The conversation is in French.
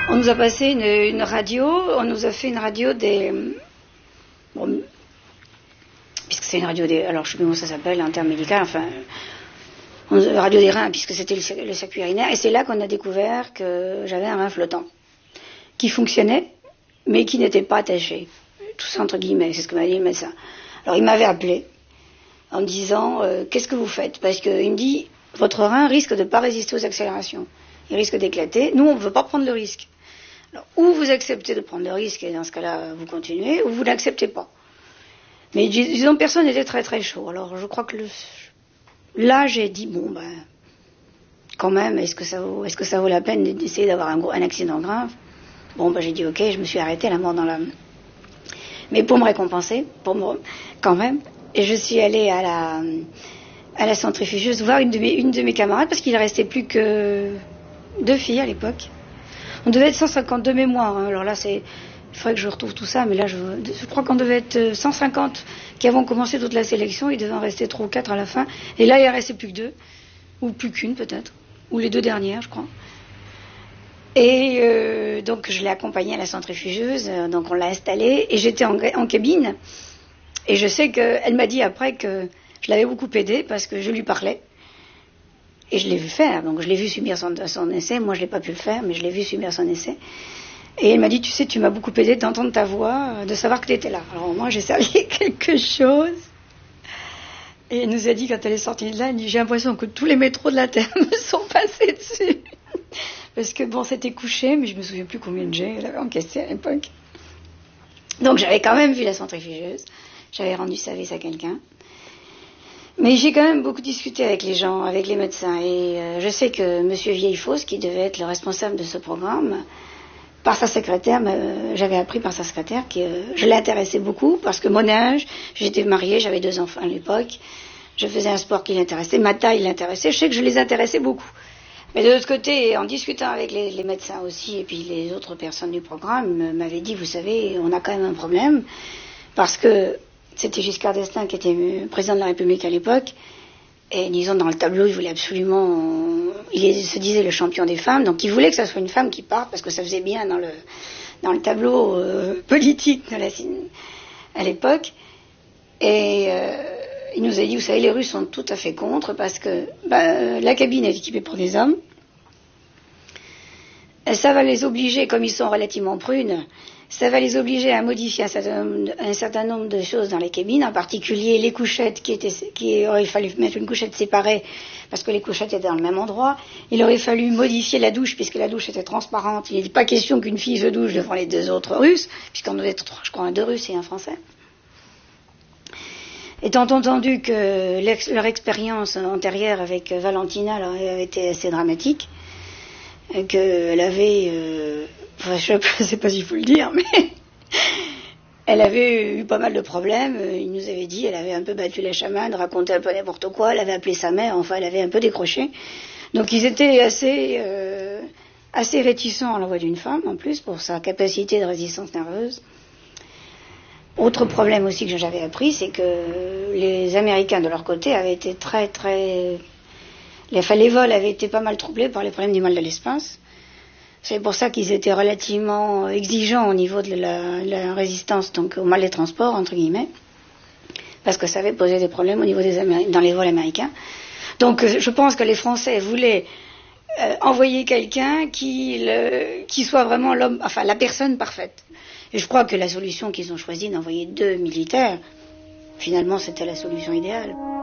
On nous a passé une radio, on nous a fait une radio des... Bon, puisque c'est une radio des... Alors je sais plus comment ça s'appelle, intermédical, enfin... Radio des reins, puisque c'était le circuit urinaire, et c'est là qu'on a découvert que j'avais un rein flottant, qui fonctionnait, mais qui n'était pas attaché. Tout ça entre guillemets, c'est ce que m'a dit le médecin. Alors il m'avait appelé, en me disant, qu'est-ce que vous faites? Parce qu'il me dit, votre rein risque de ne pas résister aux accélérations. Il risque d'éclater. Nous, on ne veut pas prendre le risque. Alors, ou vous acceptez de prendre le risque, et dans ce cas-là, vous continuez, ou vous n'acceptez pas. Mais disons, personne n'était très très chaud. Alors, je crois que là, j'ai dit, bon, ben, quand même, est-ce que ça vaut la peine d'essayer d'avoir un accident grave? Bon, ben, j'ai dit, ok, je me suis arrêtée, la mort dans l'âme. Mais pour me récompenser, quand même, et je suis allée à la centrifugeuse voir une de mes camarades, parce qu'il ne restait plus que 2 filles à l'époque. On devait être 150 de mémoire, hein. Alors là, il faudrait que je retrouve tout ça, mais là, je crois qu'on devait être 150 qui avons commencé toute la sélection, il devait en rester 3 ou 4 à la fin, et là, il ne restait plus que 2, ou plus qu'une peut-être, ou les 2 dernières, je crois. Et donc, je l'ai accompagnée à la centrifugeuse, donc on l'a installée, et j'étais en cabine, et je sais qu'elle m'a dit après que je l'avais beaucoup aidée, parce que je lui parlais. Et je l'ai vu faire, donc je l'ai vu subir son essai. Moi, je l'ai pas pu le faire, mais je l'ai vu subir son essai. Et elle m'a dit, tu sais, tu m'as beaucoup aidé d'entendre ta voix, de savoir que tu étais là. Alors moi, j'ai servi quelque chose. Et elle nous a dit, quand elle est sortie de là, elle dit, j'ai l'impression que tous les métros de la Terre me sont passés dessus. Parce que bon, c'était couché, mais je me souviens plus combien de jets elle avait encaissé à l'époque. Donc j'avais quand même vu la centrifugeuse. J'avais rendu service à quelqu'un. Mais j'ai quand même beaucoup discuté avec les gens, avec les médecins, et je sais que M. Vieillefosse, qui devait être le responsable de ce programme, par sa secrétaire, j'avais appris par sa secrétaire que je l'intéressais beaucoup, parce que mon âge, j'étais mariée, j'avais 2 enfants à l'époque, je faisais un sport qui l'intéressait, ma taille l'intéressait, je sais que je les intéressais beaucoup. Mais de l'autre côté, en discutant avec les médecins aussi, et puis les autres personnes du programme, m'avaient dit, vous savez, on a quand même un problème, parce que c'était Giscard d'Estaing qui était président de la République à l'époque. Et disons, dans le tableau, il voulait absolument... Il se disait le champion des femmes. Donc, il voulait que ce soit une femme qui parte, parce que ça faisait bien dans le tableau politique à l'époque. Et il nous a dit, vous savez, les Russes sont tout à fait contre, parce que la cabine est équipée pour des hommes. Et ça va les obliger, comme ils sont relativement prunes, ça va les obliger à modifier un certain nombre de choses dans les cabines, en particulier les couchettes qui aurait fallu mettre une couchette séparée parce que les couchettes étaient dans le même endroit. Il aurait fallu modifier la douche puisque la douche était transparente. Il n'était pas question qu'une fille se douche devant les 2 autres Russes, puisqu'on devait être 3, je crois, 2 Russes et un Français. Étant entendu que leur expérience antérieure avec Valentina avait été assez dramatique, qu'elle avait... je ne sais pas s'il faut le dire, mais elle avait eu pas mal de problèmes. Il nous avait dit, elle avait un peu battu la chamade, raconté un peu n'importe quoi, elle avait appelé sa mère, enfin elle avait un peu décroché. Donc ils étaient assez réticents à l'envoi d'une femme, en plus, pour sa capacité de résistance nerveuse. Autre problème aussi que j'avais appris, c'est que les Américains de leur côté avaient été les vols avaient été pas mal troublés par les problèmes du mal de l'espace. C'est pour ça qu'ils étaient relativement exigeants au niveau de la résistance, donc au mal des transports, entre guillemets, parce que ça avait posé des problèmes au niveau dans les vols américains. Donc je pense que les Français voulaient envoyer quelqu'un qui soit vraiment la personne parfaite. Et je crois que la solution qu'ils ont choisie d'envoyer 2 militaires, finalement c'était la solution idéale.